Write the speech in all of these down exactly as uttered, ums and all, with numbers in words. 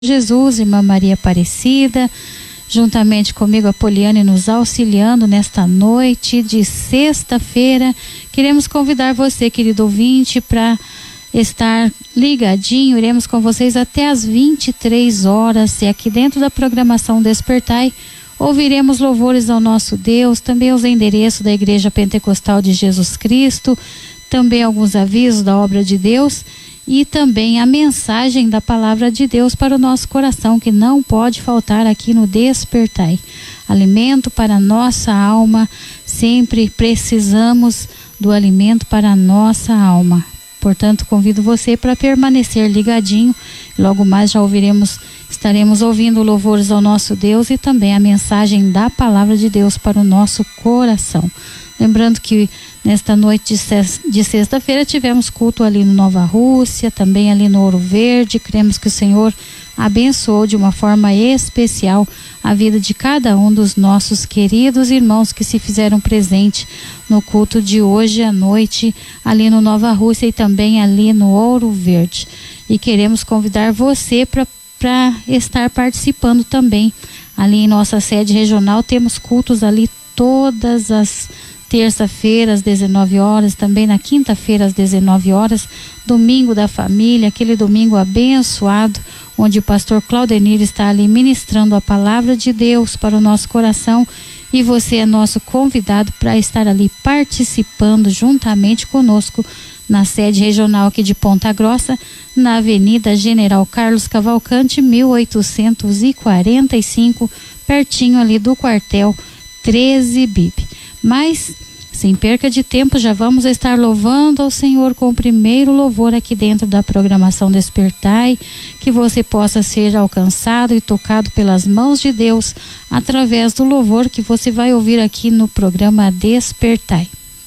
Jesus, irmã Maria Aparecida, juntamente comigo a Poliane nos auxiliando nesta noite de sexta-feira. Queremos convidar você, querido ouvinte, para estar ligadinho. Iremos com vocês até às vinte e três horas, e aqui dentro da programação Despertai ouviremos louvores ao nosso Deus, também os endereços da Igreja Pentecostal de Jesus Cristo, também alguns avisos da obra de Deus e também a mensagem da palavra de Deus para o nosso coração, que não pode faltar aqui no Despertai. Alimento para a nossa alma, sempre precisamos do alimento para a nossa alma. Portanto, convido você para permanecer ligadinho. Logo mais já ouviremos, estaremos ouvindo louvores ao nosso Deus e também a mensagem da palavra de Deus para o nosso coração. Lembrando que nesta noite de sexta-feira tivemos culto ali no Nova Rússia, também ali no Ouro Verde. Cremos que o Senhor abençoou de uma forma especial a vida de cada um dos nossos queridos irmãos que se fizeram presente no culto de hoje à noite ali no Nova Rússia e também ali no Ouro Verde. E queremos convidar você para para estar participando também. Ali em nossa sede regional temos cultos ali todas as terça-feira às dezenove horas, também na quinta-feira às dezenove horas, domingo da família, aquele domingo abençoado, onde o pastor Claudenir está ali ministrando a palavra de Deus para o nosso coração, e você é nosso convidado para estar ali participando juntamente conosco na sede regional aqui de Ponta Grossa, na Avenida General Carlos Cavalcante, mil oitocentos e quarenta e cinco, pertinho ali do quartel treze B I B. Mas, sem perca de tempo, já vamos estar louvando ao Senhor com o primeiro louvor aqui dentro da programação Despertai, que você possa ser alcançado e tocado pelas mãos de Deus através do louvor que você vai ouvir aqui no programa Despertai.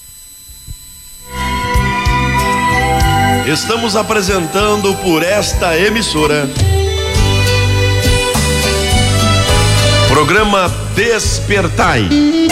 Estamos apresentando por esta emissora programa Despertai.